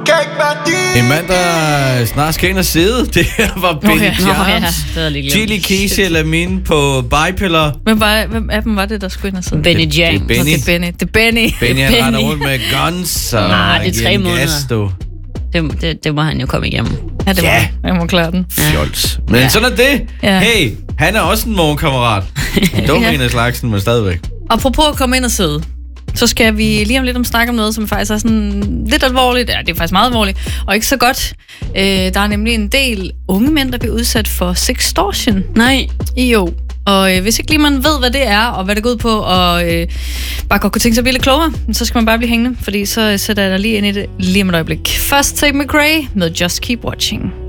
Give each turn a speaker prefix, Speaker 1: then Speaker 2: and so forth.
Speaker 1: En mand, der snart skal ind og sidde. Det her var Benny Charles. Chili, Kesha, Lamine på bipiller.
Speaker 2: Hvem af dem var det, der skulle ind og sidde?
Speaker 3: Benny Jam.
Speaker 1: Det er Benny.
Speaker 2: Det er Benny.
Speaker 1: Benny, han render rundt med guns og
Speaker 3: det er 3 måneder.
Speaker 1: gas, du.
Speaker 3: Det må han jo komme igennem.
Speaker 2: Ja, det var jeg må klare den.
Speaker 1: Fjols. Men sådan er det.
Speaker 2: Ja.
Speaker 1: Hey, han er også en morgenkammerat. Dum en af slagsen, men stadigvæk.
Speaker 2: Apropos at komme ind og sidde, så skal vi lige om lidt snakke om noget, som faktisk er sådan lidt alvorligt. Ja, det er faktisk meget alvorligt, og ikke så godt. Der er nemlig en del unge mænd, der bliver udsat for sextortion.
Speaker 3: Nej.
Speaker 2: Jo. Og hvis ikke lige man ved, hvad det er, og hvad det går ud på, og bare godt kunne tænke sig at blive lidt klogere, så skal man bare blive hængende, fordi så sætter jeg dig lige ind i det lige om et øjeblik. Først Tate McRae med Just Keep Watching.